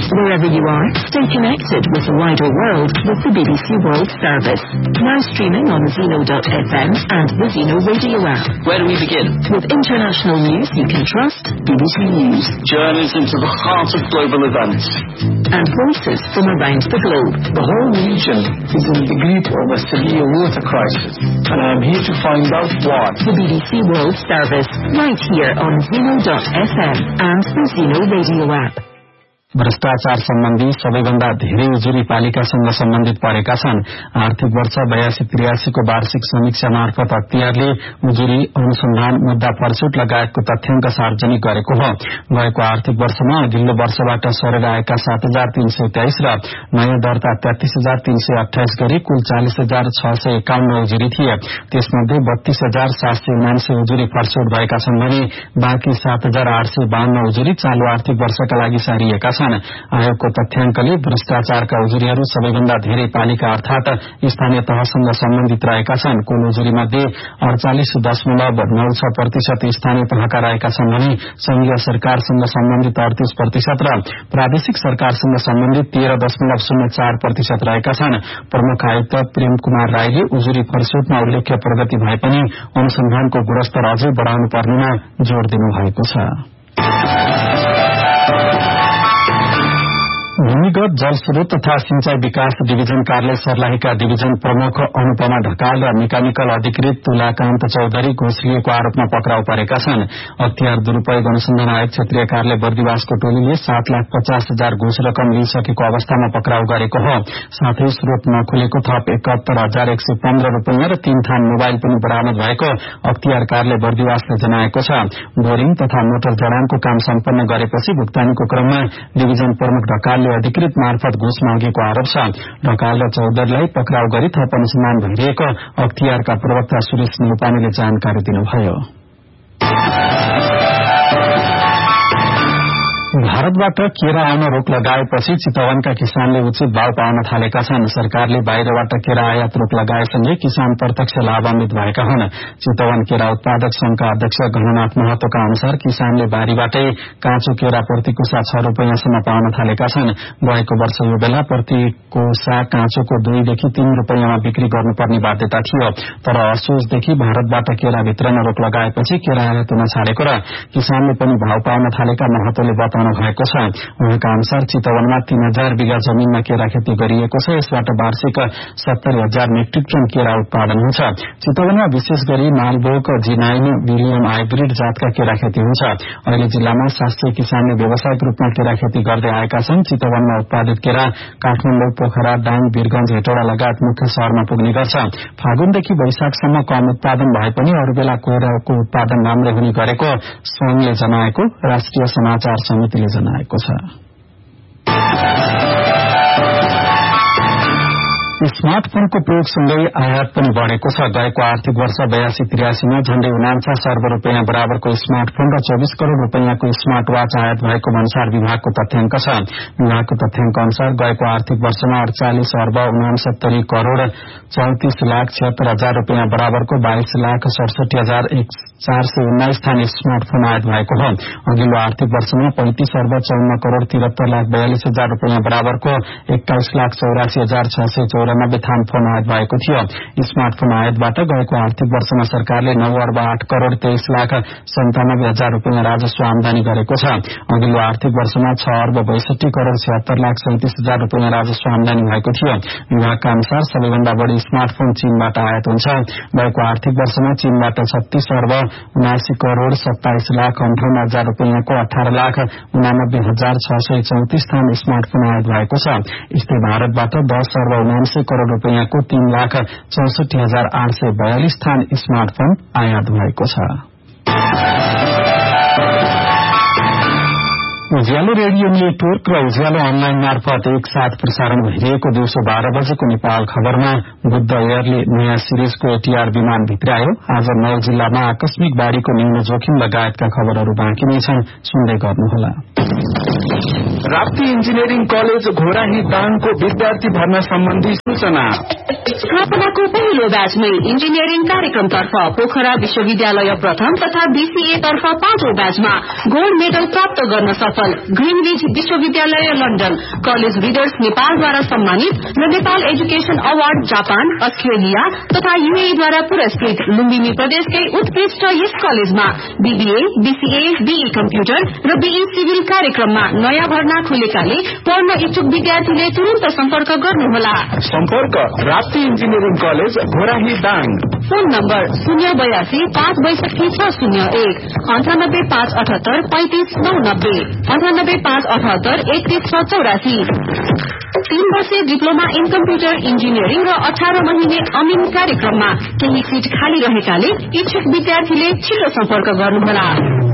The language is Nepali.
Wherever you are, stay connected with the wider world with the BBC World Service. Now streaming on Zeno.fm and the Zeno Radio app. Where do we begin? With international news you can trust, BBC News. Journeys into the heart of global events. And voices from around the globe. The whole region is in the grip of a severe water crisis, and I'm here to find out why. The BBC World Service, right here on Zeno.fm and the Zeno Radio app. भ्रष्टाचार सम्बन्धी सबैभन्दा धेरै उजुरी पालिकासँग सम्बन्धित परेका छन्। आर्थिक वर्ष 82-83 को वार्षिक समीक्षा मार्फत अख्तियारले उजुरी, अनुसन्धान, मुद्दा प्रछुट लगायतको तथ्याङ्क सार्वजनिक गरेको हो। गएको आर्थिक वर्षमा अघिल्लो वर्षबाट सरेर आएका 7,323 र नयाँ दर्ता 33,328 गरी कुल 40,651 उजुरी थिए। त्यसमध्ये 32,779 उजुरी प्रछुट भएका छन् भने बाँकी 7,852 उजुरी चालू आर्थिक वर्षका लागि सारिएका छन्। आयोगको तथ्याङ्कले भ्रष्टाचारका उजुरीहरू सबैभन्दा धेरै पालिका अर्थात स्थानीय तहसँग सम्बन्धित रहेका छन्। कुल उजुरी मध्ये 48.96% स्थानीय तहका रहेका छन् भने संघीय सरकारसँग सम्बन्धित 38% र प्रादेशिक सरकारसँग सम्बन्धित 13.04% रहेका छन्। प्रमुख आयुक्त प्रेम कुमार राईले उजुरी फरसुटमा उल्लेख्य प्रगति भए पनि अनुसन्धानको गुणस्तर अझै बढ़ाउनु पर्नेमा जोड़ दिनुभएको छ। भूमिगत जलस्रोत तथा सिंचाई विकास डिभिजन कार्यालय सर्लाहीका डिभिजन प्रमुख अनुपमा ढकाल र मेकानिकल अधिकृत तुलाकान्त चौधरी घुस लिएको आरोपमा पक्राउ परेका छन्। अख्तियार दुरूपयोग अनुसन्धान आयोग क्षेत्रीय कार्यालय बर्दिवासको टोलीले 7,50,000 घुस रकम लिइसकेको अवस्थामा पक्राउ गरेको हो। साथै स्रोत नखुलेको थप 71,115 रूपियाँ र 3 थान मोबाइल पनि बरामद भएको अख्तियार कार्यालय बर्दिवासले जनाएको छ। बोरिङ तथा मोटर जडानको काम सम्पन्न गरेपछि भुक्तानीको क्रममा डिभिजन प्रमुख ढकाल अधिकृत मार्फत घुस मागेको आरोप छ। ढकाल र चौधरीलाई पक्राउ गरी थप अनुसन्धान भइरहेको अख्तियारका प्रवक्ता सुरेश न्यौपानेले जानकारी दिनुभयो। भारतबाट केरा आउन रोक लगाएपछि चितवनका किसानले उचित भाव पाउन थालेका छन्। सरकारले बाहिरबाट केरा आयात रोक लगाएसँगै किसान प्रत्यक्ष लाभान्वित भएका हुन्। चितवन केरा उत्पादक संघका अध्यक्ष घननाथ महतोका अनुसार किसानले बारीबाटै काँचो केरा प्रति कोसा 6 रूपियाँसम्म पाउन थालेका छन्। गएको वर्ष यो बेला प्रति कोसा काँचोको 2 देखि 3 रूपियाँमा बिक्री गर्नुपर्ने बाध्यता थियो। तर असोजदेखि भारतबाट केरा वितरण रोक लगाएपछि केरा आयात हुन छाडेको र किसानले पनि भाव पाउन थालेका महतोले बताउनु भएको छ। उहाँका अनुसार चितवनमा 3,000 बिघा जमीनमा केरा खेती गरिएको छ। यसबाट वार्षिक 70,000 मेट्रिक टन केरा उत्पादन हुन्छ। चितवनमा विशेष गरी मालभोग, G9 विलियम हाइब्रिड जातका केरा खेती हुन्छ। अहिले जिल्लामा 700 किसानले व्यावसायिक रूपमा केरा खेती गर्दै आएका छन्। चितवनमा उत्पादित केरा काठमाडौँ, पोखरा, दाङ, वीरगंज, हेटौडा लगायत मुख्य शहरमा पुग्ने गर्छ। फागुनदेखि वैशाखसम्म कम उत्पादन भए पनि अरू बेला केराको उत्पादन राम्रै हुने गरेको संघले जनाएको राष्ट्रिय समाचार समितिले जनाएको छ। स्मार्टफोनको प्रयोगसँगै आयात पनि बढ़ेको छ। गएको आर्थिक वर्ष 82-83 मा झण्डै 49 अर्ब रूपियाँ बराबरको स्मार्टफोन र 24 करोड़ रूपियाँको स्मार्ट वाच आयात भएको भन्सार विभागको तथ्याङ्क छ। विभागको तथ्याङ्क अनुसार गएको आर्थिक वर्षमा 48 अर्ब 69 करोड़ 34,76,000 रूपियाँ बराबरको 22,67,419 थान स्मार्टफोन आयात भएको हो। अघिल्लो आर्थिक वर्षमा 35 अर्ब 54 करोड़ 73,42,000 रूपियाँ बराबरको 21,84,694 थान फोन आयात भएको थियो। स्मार्टफोन आयातबाट गएको आर्थिक वर्षमा सरकारले 9 अर्ब 8 करोड़ 23,97,000 रूपियाँ राजस्व आमदानी गरेको छ। अघिल्लो आर्थिक वर्षमा 6 अर्ब 62 करोड़ 76,37,000 रूपियाँ राजस्व आमदानी भएको थियो। विभागका अनुसार सबैभन्दा बढ़ी स्मार्टफोन चीनबाट आयात हुन्छ। गएको आर्थिक वर्षमा चीनबाट 36 अर्ब 79 करोड़ 27,58,000 रूपियाँको 18,89,634 थान स्मार्टफोन आयात भएको छ। यस्तै भारतबाट 10 अर्ब 79 करोड़ रूपियाँको 3,64,842 थान स्मार्टफोन आयात भएको छ। उज्यालो रेडियो नेटवर्क र उज्यालो अनलाइन मार्फत एक साथ प्रसारण भइरहेको दिउँसो 12 बजेको नेपाल खबरमा बुद्ध एयरले नयाँ सिरिजको ATR विमान भित्रायो। आज 9 जिल्लामा आकस्मिक बाढ़ीको निम्न जोखिम लगायतका खबरहरू बाँकी नै छन्, सुन्दै गर्नुहोला। राप्ती इन्जिनियरिङ कलेज घोराही दाङको विद्यार्थी भर्ना सम्बन्धी सूचना। स्थापनाको पहिलो ब्याचमै इन्जिनियरिङ कार्यक्रमतर्फ पोखरा विश्वविद्यालय प्रथम तथा बीसीए तर्फ 5औं ब्याचमा गोल्ड मेडल प्राप्त गर्न सफल ग्रीनरिज विश्वविद्यालय लन्डन कलेज रिडर्स नेपालद्वारा सम्मानित र Nepal education award Japan Australia तथा यूएईद्वारा पुरस्कृत लुम्बिनी प्रदेशकै उत्कृष्ट यस कलेजमा बीबीए बीसीए बीई कम्प्युटर र बीई सिभिल कार्यक्रममा नयाँ भर्ना खुलेकाले पढ्न इच्छुक विद्यार्थीले तुरन्त सम्पर्क गर्नुहोला। सम्पर्क Rapti engineering college Ghorahi Dang. Phone number 082 562 601 98 578 35 990 98 578 3184। 3 वर्षे डिप्लोमा इन कम्प्युटर इन्जिनियरिङ र 18 महिने अमिन कार्यक्रममा केही सीट खाली रहेकाले इच्छुक विद्यार्थीले छिटो सम्पर्क गर्नुहोला।